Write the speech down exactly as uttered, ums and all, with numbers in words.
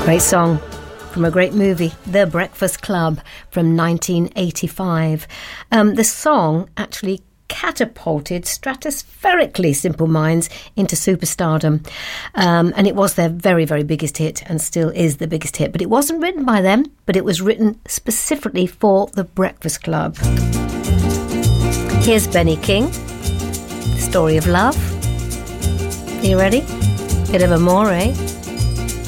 Great song from a great movie, The Breakfast Club, from nineteen eighty-five. Um, the song actually catapulted stratospherically Simple Minds into superstardom. Um, and it was their very, very biggest hit and still is the biggest hit. But it wasn't written by them, but it was written specifically for The Breakfast Club. Here's Benny King, Story of Love. Are you ready? Bit of amore, eh?